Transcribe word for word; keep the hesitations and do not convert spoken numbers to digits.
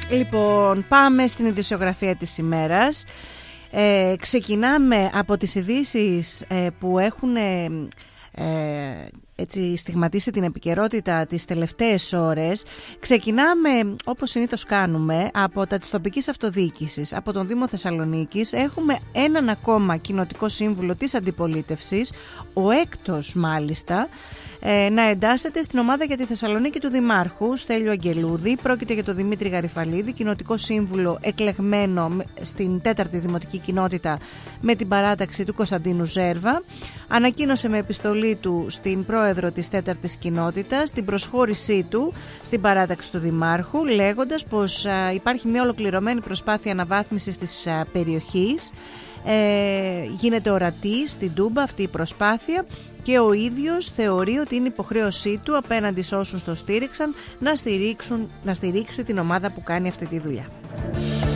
Λοιπόν, πάμε στην ειδησιογραφία της ημέρας. Ε, ξεκινάμε από τις ειδήσεις ε, που έχουν ε, ε, έτσι στιγματίσει την επικαιρότητα τις τελευταίες ώρες. Ξεκινάμε, όπως συνήθως κάνουμε, από τα της τοπικής αυτοδιοίκησης, από τον Δήμο Θεσσαλονίκης. Έχουμε έναν ακόμα κοινοτικό σύμβουλο της αντιπολίτευσης, ο έκτος μάλιστα, ε, να εντάσσεται στην ομάδα για τη Θεσσαλονίκη του Δημάρχου Στέλιου Αγγελούδη. Πρόκειται για τον Δημήτρη Γαριφαλίδη, κοινοτικό σύμβουλο εκλεγμένο στην τέταρτη Δημοτική Κοινότητα με την παράταξη του Κωνσταντίνου Ζέρβα. Ανακοίνωσε με επιστολή του στην πρόεδρο της τέταρτης Κοινότητας την προσχώρησή του στην παράταξη του Δημάρχου, λέγοντας πως α, υπάρχει μια ολοκληρωμένη προσπάθεια αναβάθμισης της α, περιοχής. Ε, γίνεται ορατή στην Τούμπα αυτή η προσπάθεια και ο ίδιος θεωρεί ότι είναι υποχρέωσή του απέναντι σε όσους το στήριξαν να, στηρίξουν, να στηρίξει την ομάδα που κάνει αυτή τη δουλειά.